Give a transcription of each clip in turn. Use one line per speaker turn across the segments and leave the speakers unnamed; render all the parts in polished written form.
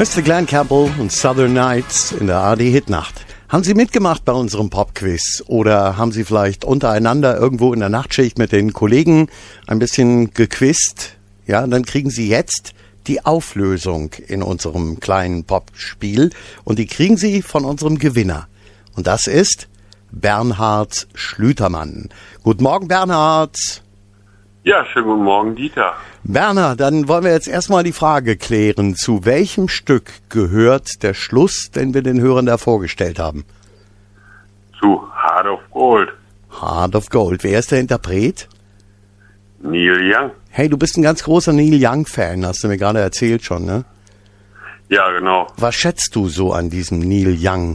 Mr. Glenn Campbell und Southern Nights in der ARD-Hitnacht. Haben Sie mitgemacht bei unserem Popquiz oder haben Sie vielleicht untereinander irgendwo in der Nachtschicht mit den Kollegen ein bisschen gequizt? Ja, dann kriegen Sie jetzt die Auflösung in unserem kleinen Popspiel und die kriegen Sie von unserem Gewinner. Und das ist Bernhard Schlütermann. Guten Morgen, Bernhard.
Ja, schönen guten Morgen, Dieter.
Bernhard, dann wollen wir jetzt erstmal die Frage klären. Zu welchem Stück gehört der Schluss, den wir den Hörern da vorgestellt haben?
Zu Heart of Gold.
Heart of Gold. Wer ist der Interpret?
Neil Young.
Hey, du bist ein ganz großer Neil Young-Fan, hast du mir gerade erzählt schon, ne?
Ja, genau.
Was schätzt du so an diesem Neil Young?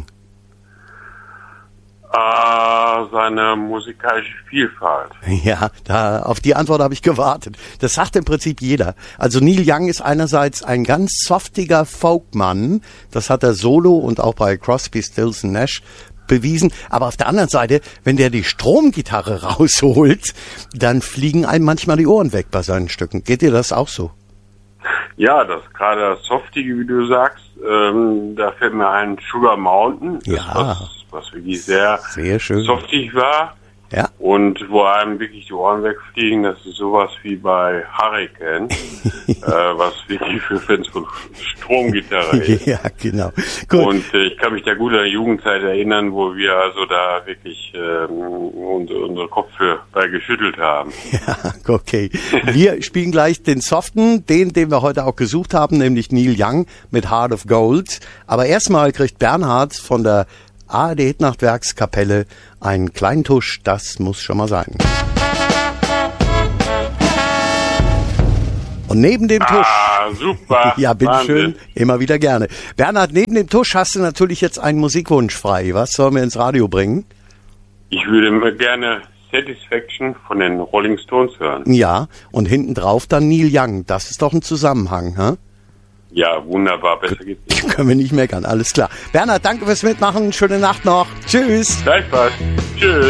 Seine musikalische Vielfalt.
Ja, auf die Antwort habe ich gewartet. Das sagt im Prinzip jeder. Also Neil Young ist einerseits ein ganz softiger Folkmann, das hat er solo und auch bei Crosby, Stills & Nash bewiesen. Aber auf der anderen Seite, wenn der die Stromgitarre rausholt, dann fliegen einem manchmal die Ohren weg bei seinen Stücken. Geht dir das auch so?
Ja, das gerade das Softige, wie du sagst, da fällt mir ein Sugar Mountain,
ja.
was wirklich sehr
schön
softig war.
Ja.
Und wo einem wirklich die Ohren wegfliegen, das ist sowas wie bei Hurricane, was wirklich für Fans von Stromgitarre ist.
Ja, genau. Gut.
Und ich kann mich da gut an die Jugendzeit erinnern, wo wir also da wirklich unsere Köpfe bei geschüttelt haben.
Ja, okay. Wir spielen gleich den soften, den wir heute auch gesucht haben, nämlich Neil Young mit Heart of Gold. Aber erstmal kriegt Bernhard von der ARD-Hitnachtwerkskapelle einen kleinen Tusch, das muss schon mal sein. Und neben dem Tusch...
super.
Ja, bitteschön, immer wieder gerne. Bernhard, neben dem Tusch hast du natürlich jetzt einen Musikwunsch frei. Was sollen wir ins Radio bringen?
Ich würde mir gerne Satisfaction von den Rolling Stones hören.
Ja, und hinten drauf dann Neil Young. Das ist doch ein Zusammenhang, hä?
Ja, wunderbar, besser geht's nicht.
Können wir nicht meckern, alles klar. Bernhard, danke fürs Mitmachen, schöne Nacht noch. Tschüss.
Gleichfalls. Tschüss.